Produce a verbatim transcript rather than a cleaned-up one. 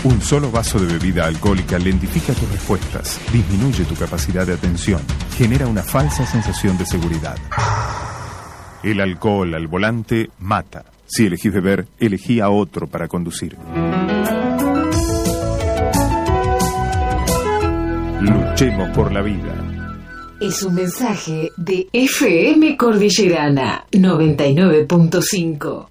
Un solo vaso de bebida alcohólica lentifica tus respuestas, disminuye tu capacidad de atención, genera una falsa sensación de seguridad. El alcohol al volante mata. Si elegís beber, elegí a otro para conducir. Luchemos por la vida. Es un mensaje de F M Cordillerana noventa y nueve punto cinco.